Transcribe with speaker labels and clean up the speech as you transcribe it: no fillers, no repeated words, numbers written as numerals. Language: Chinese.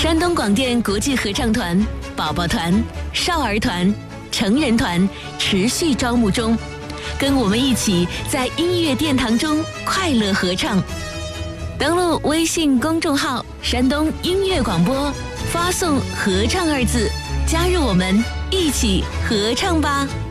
Speaker 1: 山东广电国际合唱团、宝宝团、少儿团、成人团持续招募中，跟我们一起在音乐殿堂中快乐合唱。登录微信公众号山东音乐广播，发送合唱2字，加入我们一起合唱吧。